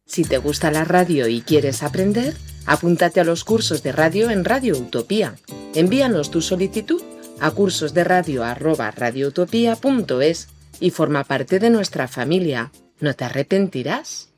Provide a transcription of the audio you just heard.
Si te gusta la radio y quieres aprender, apúntate a los cursos de radio en Radio Utopía. Envíanos tu solicitud a cursosderadio@radioutopia.es y forma parte de nuestra familia. No te arrepentirás.